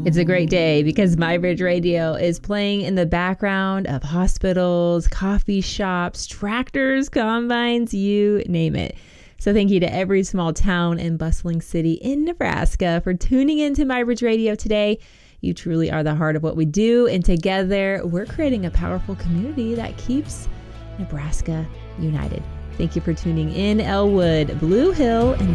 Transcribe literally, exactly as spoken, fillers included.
It's a great day because MyBridge Radio is playing in the background of hospitals, coffee shops, tractors, combines, you name it. So thank you to every small town and bustling city in Nebraska for tuning into MyBridge Radio today. You truly are the heart of what we do, and together we're creating a powerful community that keeps Nebraska united. Thank you for tuning in, Elwood, Blue Hill, and